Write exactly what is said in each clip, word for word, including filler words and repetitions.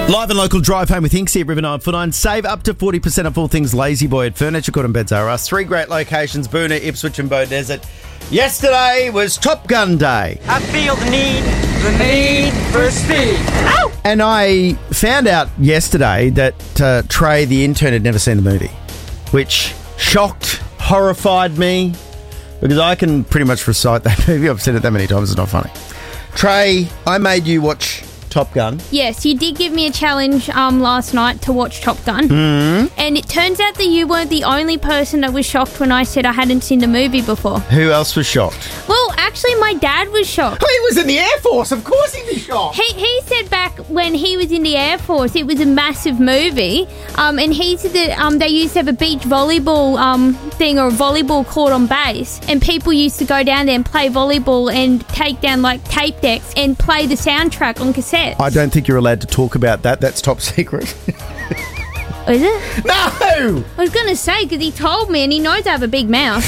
Live and local drive home with Hinks here, River nine four nine. Save up to forty percent of all things Lazy Boy at Furniture Court and Beds R Us. Three great locations, Boonah, Ipswich and Beaudesert. Yesterday was Top Gun Day. I feel the need, the need for speed. Ow! And I found out yesterday that uh, Trey, the intern, had never seen the movie, which shocked, horrified me, because I can pretty much recite that movie. I've seen it that many times, it's not funny. Trey, I made you watch Top Gun. Yes, you did give me a challenge um, last night to watch Top Gun. Mm. And it turns out that you weren't the only person that was shocked when I said I hadn't seen the movie before. Who else was shocked? Well, actually, my dad was shocked. He was in the Air Force, of course he'd be shocked. He, he said back when he was in the Air Force, it was a massive movie. Um, and he said that um, they used to have a beach volleyball um, thing or a volleyball court on base. And people used to go down there and play volleyball and take down like tape decks and play the soundtrack on cassettes. I don't think you're allowed to talk about that. That's top secret. Is it? No! I was going to say, because he told me and he knows I have a big mouth.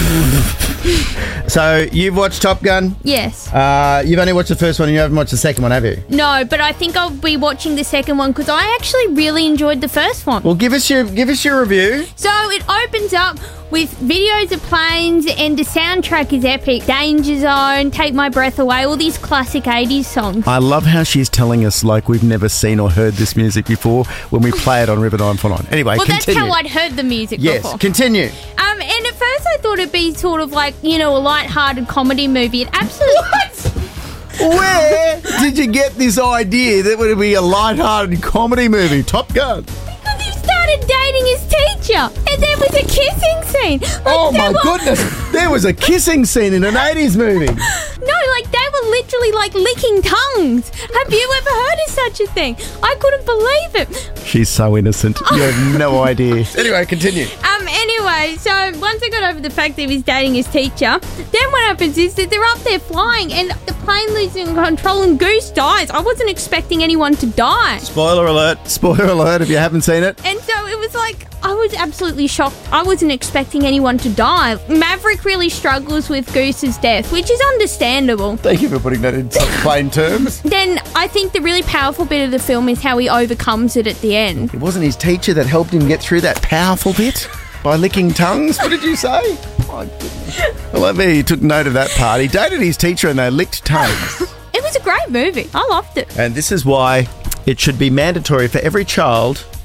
So, you've watched Top Gun? Yes. Uh, you've only watched the first one and you haven't watched the second one, have you? No, but I think I'll be watching the second one because I actually really enjoyed the first one. Well, give us your give us your review. So it opens up with videos of planes and the soundtrack is epic. Danger Zone, Take My Breath Away, all these classic eighties songs. I love how she's telling us like we've never seen or heard this music before when we play it on River nine four nine. Anyway, well, continue. that's how I'd heard the music yes, before. continue. Um, and at first I thought it'd be sort of like, you know, a light-hearted comedy movie. It absolutely... What? Where did you get this idea that would be a light-hearted comedy movie? Top Gun. Because he started dating his teacher and there was a kissing scene. Like, Oh my were... goodness. There was a kissing scene in an eighties movie. No, like they were literally like licking tongues. Have you ever heard of such a thing? I couldn't believe it. She's so innocent. You have no idea. Anyway, continue. Um. Anyway, so once I got over the fact that he was dating his teacher, then what happens is that they're up there flying and the plane losing control and Goose dies. I wasn't expecting anyone to die. Spoiler alert. Spoiler alert if you haven't seen it. And so it was like, I was absolutely shocked. I wasn't expecting anyone to die. Maverick really struggles with Goose's death, which is understandable. Thank you for putting that in such plain terms. Then I think the really powerful bit of the film is how he overcomes it at the end. It wasn't his teacher that helped him get through that powerful bit by licking tongues? What did you say? My goodness. I love how he took note of that part. He dated his teacher and they licked tongues. It was a great movie. I loved it. And this is why it should be mandatory for every child